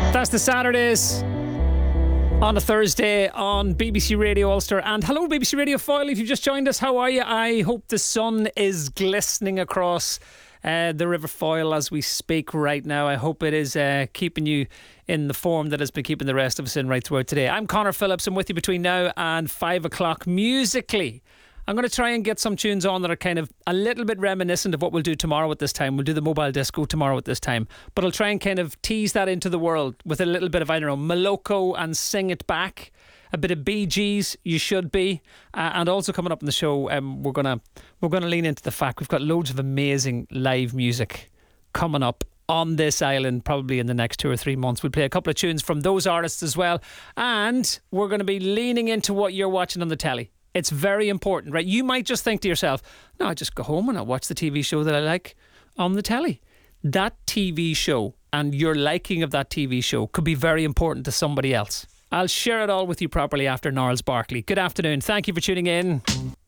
That's the Saturdays on a Thursday on BBC Radio Ulster. And hello, BBC Radio Foyle. If you've just joined us, how are you? I hope the sun is glistening across the River Foyle as we speak right now. I hope it is keeping you in the form that has been keeping the rest of us in right throughout today. I'm Conor Phillips. I'm with you between now and 5 o'clock. Musically, I'm going to try and get some tunes on that are kind of a little bit reminiscent of what we'll do tomorrow at this time. We'll do the mobile disco tomorrow at this time. But I'll try and kind of tease that into the world with a little bit of, I don't know, Moloko and Sing It Back. A bit of Bee Gees, You Should Be. And also coming up in the show, we're gonna lean into the fact we've got loads of amazing live music coming up on this island probably in the next 2 or 3 months. We'll play a couple of tunes from those artists as well. And we're going to be leaning into what you're watching on the telly. It's very important, right? You might just think to yourself, no, I just go home and I'll watch the TV show that I like on the telly. That TV show and your liking of that TV show could be very important to somebody else. I'll share it all with you properly after Gnarls Barkley. Good afternoon. Thank you for tuning in.